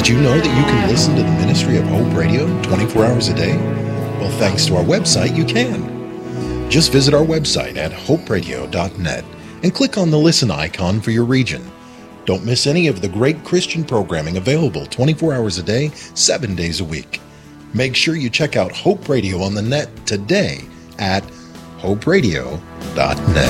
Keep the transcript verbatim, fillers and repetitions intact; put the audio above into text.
Did you know that you can listen to the Ministry of Hope Radio twenty-four hours a day? Well, thanks to our website, you can. Just visit our website at hope radio dot net and click on the listen icon for your region. Don't miss any of the great Christian programming available twenty-four hours a day, seven days a week. Make sure you check out Hope Radio on the net today at hope radio dot net.